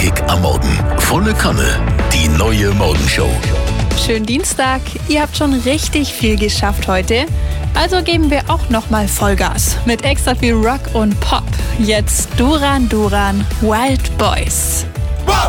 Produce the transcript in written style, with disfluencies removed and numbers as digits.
Kick am Morgen. Volle Kanne. Die neue Morgenshow. Schönen Dienstag. Ihr habt schon richtig viel geschafft heute. Also geben wir auch nochmal Vollgas mit extra viel Rock und Pop. Jetzt Duran Duran, Wild Boys.